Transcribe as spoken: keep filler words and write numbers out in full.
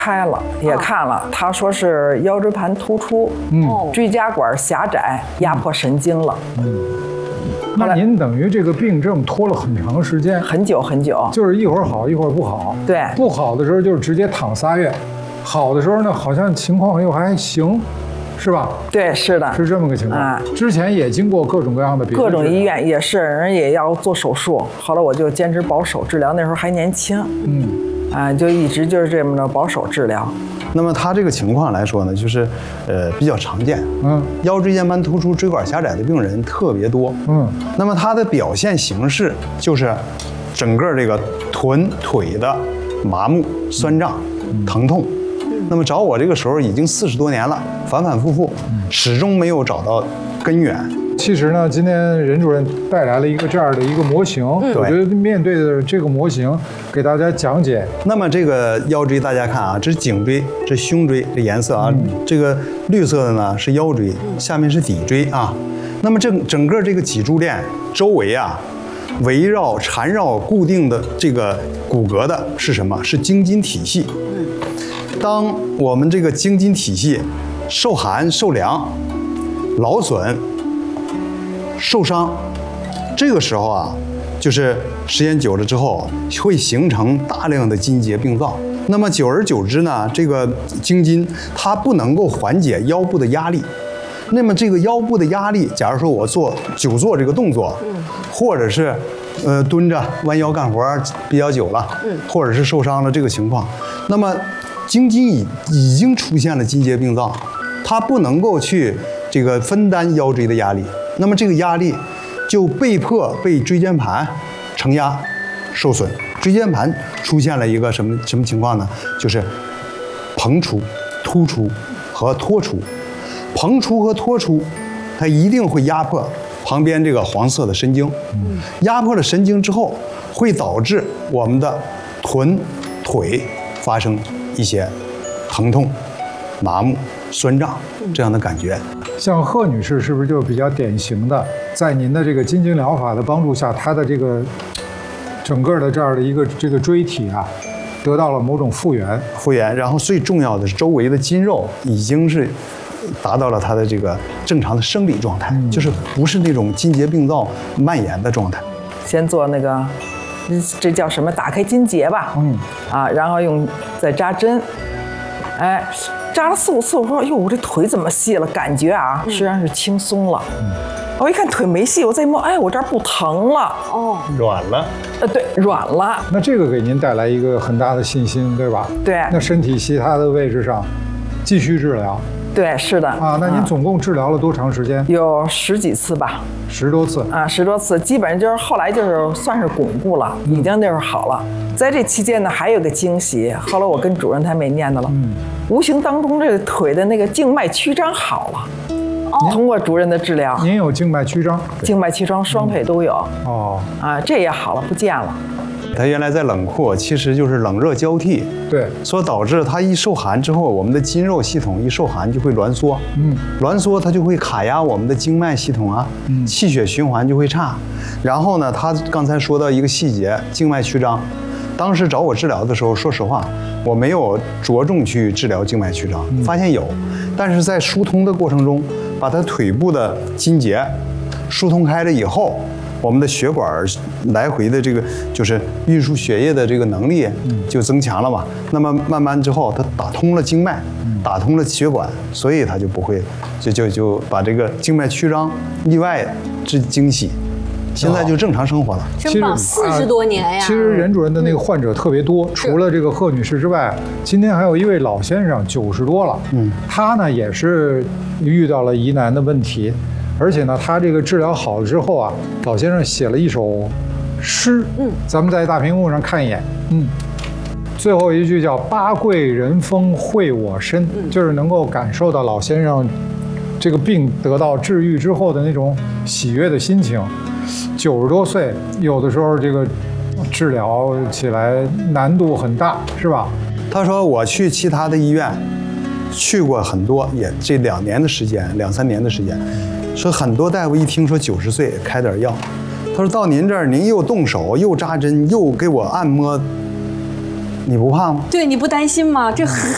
开了，也看了，他说是腰椎盘突出，嗯，椎胛管狭窄，压迫神经了。嗯， 那您等于这个病症拖了很长时间， 很久很久， 就是一会儿好一会儿不好。 对， 不好的时候就是直接躺仨月，好的时候呢好像情况又还行，是吧？ 对，是的， 是这么个情况。 啊， 之前也经过各种各样的别的各种医院也是，人也要做手术，后来我就坚持保守治疗，那时候还年轻，嗯，啊，就一直就是这么着保守治疗。 那么他这个情况来说呢，就是呃比较常见，嗯，腰椎间盘突出、椎管狭窄的病人特别多，嗯，那么他的表现形式就是整个这个臀腿的麻木、酸胀、疼痛。那么找我这个时候已经四十多年了，反反复复，始终没有找到根源。 其实呢，今天任主任带来了一个这样的一个模型，嗯、我觉得面对的这个模型给大家讲解。 那么这个腰椎，大家看啊，这是颈椎，这是胸椎，这颜色啊，嗯、这个绿色的呢是腰椎，下面是骶椎啊。那么整整个这个脊柱链周围啊，围绕缠绕固定的这个骨骼的是什么？是经筋体系。当我们这个经筋体系受寒、受凉、劳损、受伤，这个时候啊，就是时间久了之后，会形成大量的筋结并造。那么久而久之呢，这个经筋它不能够缓解腰部的压力。那么这个腰部的压力，假如说我做久坐这个动作，或者是呃蹲着弯腰干活比较久了，或者是受伤了这个情况，那么经筋已已经出现了筋结并造，它不能够去这个分担腰椎的压力，那么这个压力就被迫被椎间盘承压受损，椎间盘出现了一个什么什么情况呢？就是膨出、突出和脱出。膨出和脱出，它一定会压迫旁边这个黄色的神经，压迫了神经之后，会导致我们的臀、腿发生一些疼痛、麻木、酸胀这样的感觉。 像贺女士是不是就比较典型的，在您的这个筋经疗法的帮助下，她的这个整个的这样的一个这个椎体啊，得到了某种复原， 复原。然后最重要的是，周围的筋肉已经是达到了它的这个正常的生理状态，嗯、就是不是那种筋结并造蔓延的状态。 先做那个，这叫什么？打开筋结吧。嗯。啊，然后用再扎针，哎，扎了四五次，我说，哟，我这腿怎么细了？感觉啊，实际上是轻松了。嗯。我一看腿没细，我再一摸，哎，我这儿不疼了。哦。 软了。 呃，对，软了。 那这个给您带来一个很大的信心，对吧？ 对。 那身体其他的位置上，继续治疗。 对，是的啊。那您总共治疗了多长时间？ 有十几次吧， 十多次啊，十多次，基本上就是后来就是算是巩固了，嗯、已经那会儿好了。在这期间呢，还有个惊喜，后来我跟主任他们也念叨了，嗯，无形当中这个腿的那个静脉曲张好了。哦，通过主任的治疗， 您有静脉曲张？ 静脉曲张，双腿都有。哦，啊，这也好了，不见了。 它原来在冷库，其实就是冷热交替， 对， 所导致它一受寒之后，我们的筋肉系统一受寒就会挛缩，嗯，挛缩它就会卡压我们的经脉系统啊，嗯，气血循环就会差。然后呢，他刚才说到一个细节，静脉曲张，当时找我治疗的时候，说实话，我没有着重去治疗静脉曲张，嗯、发现有，但是在疏通的过程中，把它腿部的筋结疏通开了以后。我们的血管来回的这个就是运输血液的这个能力就增强了嘛。那么慢慢之后，它打通了经脉，打通了血管，所以它就不会就就就把这个静脉曲张意外之惊喜，现在就正常生活了。 真棒，四十多年呀！ 其实任主任的那个患者特别多，除了这个贺女士之外，今天还有一位老先生，九十多了，嗯，他呢也是遇到了疑难的问题。而且呢，他这个治疗好了之后啊，老先生写了一首诗，嗯，咱们在大屏幕上看一眼，嗯，最后一句叫“八桂人风惠我身”，嗯，就是能够感受到老先生这个病得到治愈之后的那种喜悦的心情。九十多岁，有的时候这个治疗起来难度很大，是吧？ 他说我去其他的医院去过很多，也这两年的时间，两三年的时间。说很多大夫一听说九十岁开点药，他说到您这儿，您又动手又扎针又给我按摩，你不怕吗？ 对，你不担心吗？这很